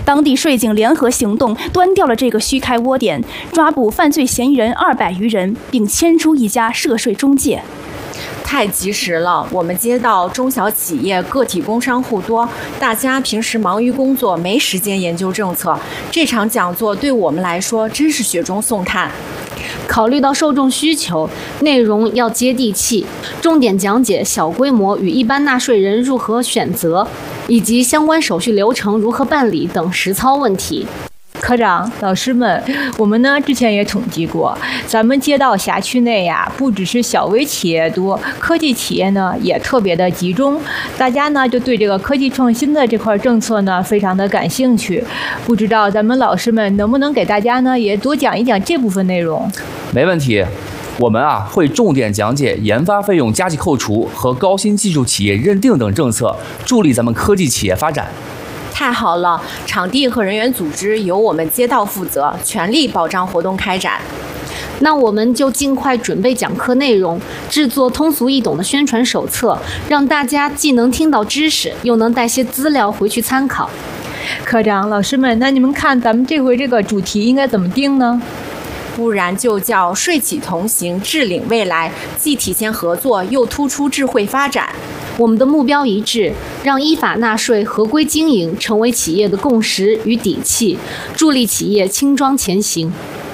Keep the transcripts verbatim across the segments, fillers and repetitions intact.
当地税警联合行动，端掉了这个虚开窝点，抓捕犯罪嫌疑人二百余人，并牵出一家涉税中介。 太及时了！我们接到中小企业、个体工商户多，大家平时忙于工作，没时间研究政策。这场讲座对我们来说真是雪中送炭。 考虑到受众需求，内容要接地气，重点讲解小规模与一般纳税人如何选择，以及相关手续流程如何办理等实操问题。 科长、老师们，我们呢之前也统计过，咱们街道辖区内呀，不只是小微企业多，科技企业呢也特别的集中。大家呢就对这个科技创新的这块政策呢非常的感兴趣。不知道咱们老师们能不能给大家呢也多讲一讲这部分内容？ 没问题。我们啊会重点讲解研发费用加计扣除和高新技术企业认定等政策，助力咱们科技企业发展。 太好了，场地和人员组织由我们街道负责，全力保障活动开展。 那我们就尽快准备讲课内容，制作通俗易懂的宣传手册，让大家既能听到知识，又能带些资料回去参考。 科长、老师们，那你们看咱们这回这个主题应该怎么定呢？ 不然就叫税企同行，智领未来，既体现合作，又突出智慧发展。 我们的目标一致，让依法纳税、合规经营成为企业的共识与底气，助力企业轻装前行。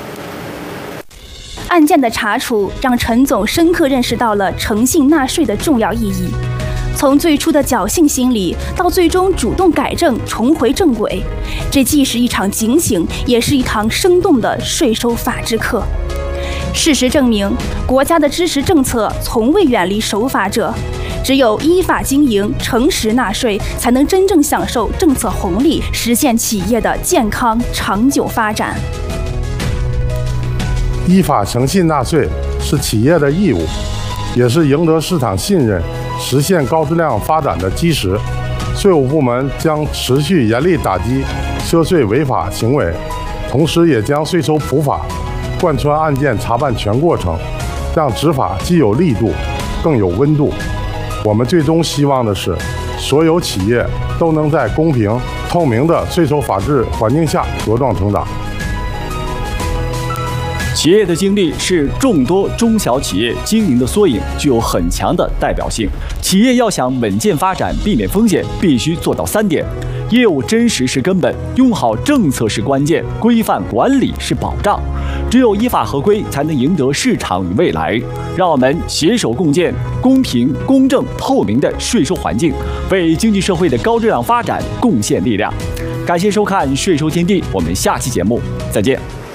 案件的查处让陈总深刻认识到了诚信纳税的重要意义。从最初的侥幸心理，到最终主动改正、重回正轨，这既是一场警醒，也是一堂生动的税收法治课。事实证明，国家的支持政策从未远离守法者。只有依法经营、诚实纳税，才能真正享受政策红利，实现企业的健康长久发展。 依法诚信纳税是企业的义务，也是赢得市场信任、实现高质量发展的基石。税务部门将持续严厉打击涉税违法行为，同时也将税收普法贯穿案件查办全过程，让执法既有力度，更有温度。我们最终希望的是，所有企业都能在公平、透明的税收法治环境下茁壮成长。 企业的经历是众多中小企业经营的缩影，具有很强的代表性。企业要想稳健发展、避免风险，必须做到三点：业务真实是根本，用好政策是关键，规范管理是保障。只有依法合规，才能赢得市场与未来。让我们携手共建公平、公正、透明的税收环境，为经济社会的高质量发展贡献力量。感谢收看《税收天地》，我们下期节目再见。